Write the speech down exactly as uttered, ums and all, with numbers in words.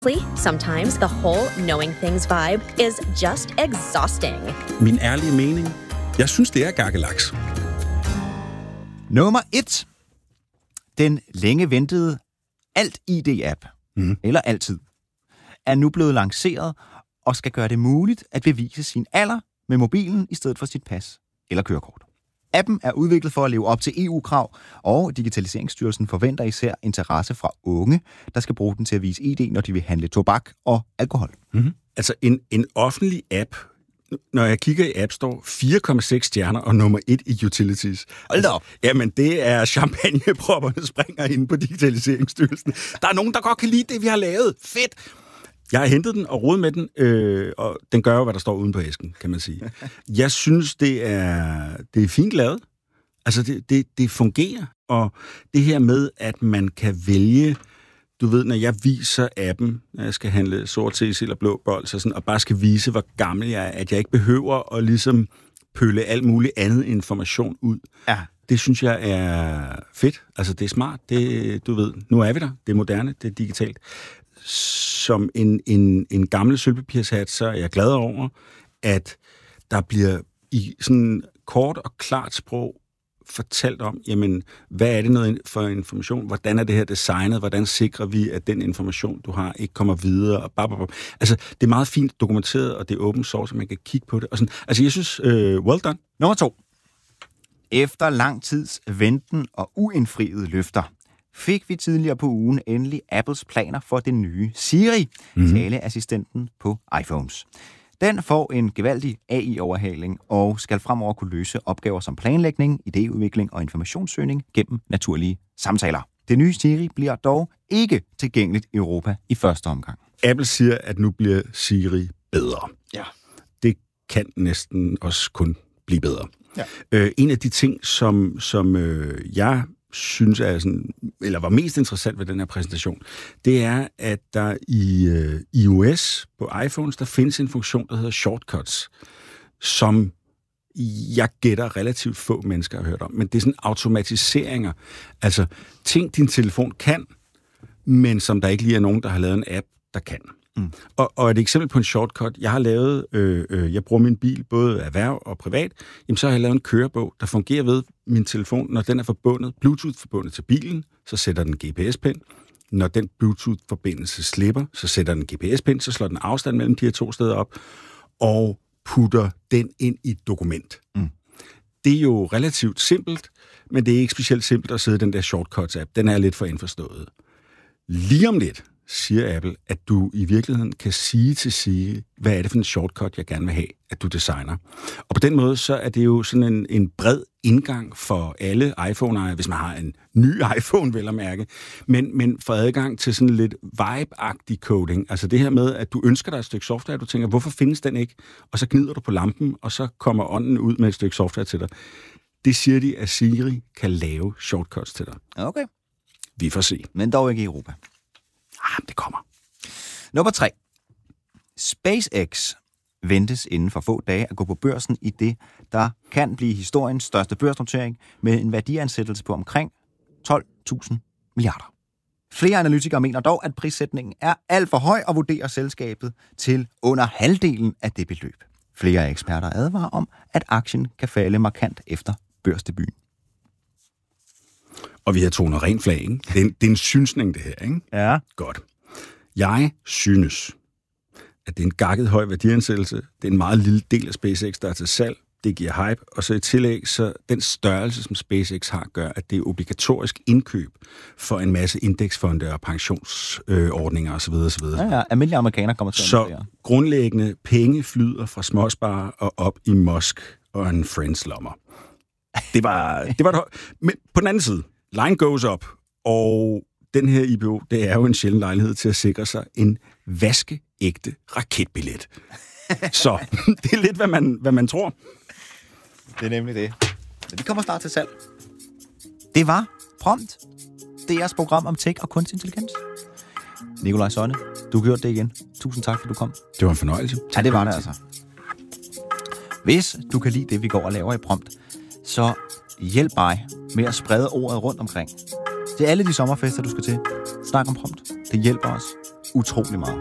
Sometimes the whole knowing things vibe is just exhausting. Min ærlige mening, jeg synes, det er gakkelaks. Nummer et. Den længe ventede Alt-I D-app, mm. eller Altid, er nu blevet lanceret og skal gøre det muligt at bevise sin alder med mobilen i stedet for sit pas eller kørekort. Appen er udviklet for at leve op til E U-krav, og Digitaliseringsstyrelsen forventer især interesse fra unge, der skal bruge den til at vise I D, når de vil handle tobak og alkohol. Mm-hmm. Altså en, en offentlig app, når jeg kigger i App Store, fire komma seks stjerner og nummer et i utilities. Hold da op. Altså, jamen, det er champagnepropperne springer inde på Digitaliseringsstyrelsen. Der er nogen, der godt kan lide det, vi har lavet. Fedt! Jeg har hentet den og rodet med den, øh, og den gør jo, hvad der står uden på æsken, kan man sige. Jeg synes, det er, det er fint lavet. Altså, det, det, det fungerer. Og det her med, at man kan vælge, du ved, når jeg viser appen, når jeg skal handle sort cc eller blå bold, så sådan, og bare skal vise, hvor gammel jeg er, at jeg ikke behøver at ligesom pølle alt muligt andet information ud. Ja. Det synes jeg er fedt. Altså, det er smart. Det, du ved, nu er vi der. Det er moderne. Det er digitalt. Som en, en, en gammel sølvpapirshat, så er jeg glad over, at der bliver i sådan kort og klart sprog fortalt om, jamen, hvad er det noget for information? Hvordan er det her designet? Hvordan sikrer vi, at den information, du har, ikke kommer videre? Og bababab. Altså, det er meget fint dokumenteret, og det er open source, og man kan kigge på det. Og sådan. Altså, jeg synes, øh, well done. Nummer to. Efter lang tids venten og uindfriede løfter, fik vi tidligere på ugen endelig Apples planer for den nye Siri, mm-hmm. taleassistenten på iPhones. Den får en gevaldig A I-overhaling og skal fremover kunne løse opgaver som planlægning, idéudvikling og informationssøgning gennem naturlige samtaler. Det nye Siri bliver dog ikke tilgængeligt i Europa i første omgang. Apple siger, at nu bliver Siri bedre. Ja. Det kan næsten også kun blive bedre. Ja. Øh, en af de ting, som, som øh, jeg synes er sådan, eller var mest interessant ved den her præsentation, det er, at der i øh, iOS på iPhones, der findes en funktion, der hedder Shortcuts, som jeg gætter relativt få mennesker har hørt om. Men det er sådan automatiseringer. Altså ting, din telefon kan, men som der ikke lige er nogen, der har lavet en app, der kan. Mm. Og, og et eksempel på en shortcut, jeg har lavet, øh, øh, jeg bruger min bil både erhverv og privat, jamen så har jeg lavet en kørebog, der fungerer ved min telefon, når den er forbundet, Bluetooth-forbundet til bilen, så sætter den en G P S-pind. Når den Bluetooth-forbindelse slipper, så sætter den en G P S-pind, så slår den afstand mellem de her to steder op, og putter den ind i et dokument. Mm. Det er jo relativt simpelt, men det er ikke specielt simpelt at sidde i den der shortcuts-app. Den er lidt for indforstået. Lige om lidt siger Apple, at du i virkeligheden kan sige til Siri, hvad er det for en shortcut, jeg gerne vil have, at du designer. Og på den måde, så er det jo sådan en, en bred indgang for alle iPhone-ejere, hvis man har en ny iPhone, vel at mærke, men, men for adgang til sådan lidt vibe-agtig coding. Altså det her med, at du ønsker dig et stykke software, du tænker, hvorfor findes den ikke? Og så gnider du på lampen, og så kommer ånden ud med et stykke software til dig. Det siger de, at Siri kan lave shortcuts til dig. Okay. Vi får se. Men dog ikke i Europa. Ah, det kommer. Nummer tre. SpaceX ventes inden for få dage at gå på børsen i det, der kan blive historiens største børsnotering med en værdiansættelse på omkring tolv tusind milliarder. Flere analytikere mener dog, at prissætningen er alt for høj og vurderer selskabet til under halvdelen af det beløb. Flere eksperter advarer om, at aktien kan falde markant efter børsdebuten. Og vi har tonet rent flag, ikke? Det er, en, det er en synsning, det her, ikke? Ja. Godt. Jeg synes, at det er en gakket høj værdiansættelse. Det er en meget lille del af SpaceX, der er til salg. Det giver hype. Og så i tillæg, så den størrelse, som SpaceX har, gør, at det er obligatorisk indkøb for en masse indeksfonde og pensionsordninger osv. osv. Ja, ja. Almindelige amerikanere kommer til at Så grundlæggende penge flyder fra småsparer og op i Musk og en friends lommer. Det var, det var det. Men på den anden side, line goes up, og den her I P O, det er jo en sjælden lejlighed til at sikre sig en vaskeægte raketbillet. Så det er lidt, hvad man, hvad man tror. Det er nemlig det. Men de kommer snart til salg. Det var Prompt. Det er jeres program om tech og kunstig intelligens. Nikolaj Sonne, du har gjort det igen. Tusind tak, for du kom. Det var en fornøjelse. Ja, det var det altså. Hvis du kan lide det, vi går og laver i Prompt, så hjælp mig med at sprede ordet rundt omkring. Det er alle de sommerfester, du skal til. Snak om Prompt. Det hjælper os utrolig meget.